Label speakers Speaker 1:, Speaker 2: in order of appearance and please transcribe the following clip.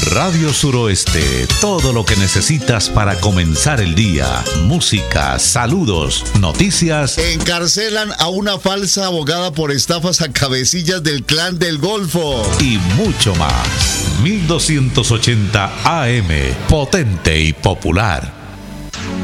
Speaker 1: Radio Suroeste, todo lo que necesitas para comenzar el día. Música, saludos, noticias.
Speaker 2: Encarcelan a una falsa abogada por estafas a cabecillas del Clan del Golfo.
Speaker 1: Y mucho más. 1280 AM, potente y popular.